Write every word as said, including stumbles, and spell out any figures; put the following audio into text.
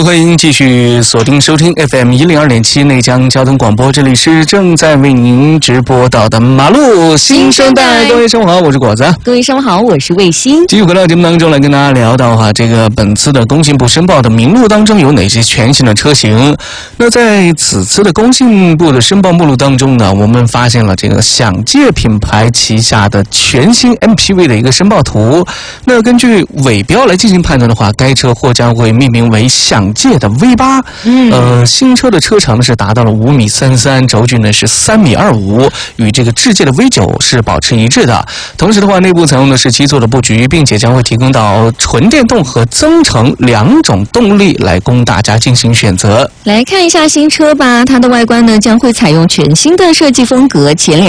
欢迎继续锁定收听 F M 一零二点七内江交通广播，这里是正在为您直播到的马路新生代。各位上午好，我是果子。 各位上午好，我是卫星。 继续回到节目当中来跟大家聊到哈，这个本次的工信部申报的名录当中有哪些全新的车型？那在此次的工信部的申报目录当中呢，我们发现了这个享界品牌旗下的全新 M P V 的一个申报图。那根据尾标来进行判断的话，该车或将会命名为享界的 V 八。嗯，呃，新车的车长呢是达到了五米三三，轴距呢是三米二五，与这个智界的 V 九是保持一致的。同时的话，内部采用的是七座的布局，并且将会提供到纯电动和增程两种动力来供大家进行选择。 来看一下新车吧，它的外观呢将会采用全新的设计风格，前脸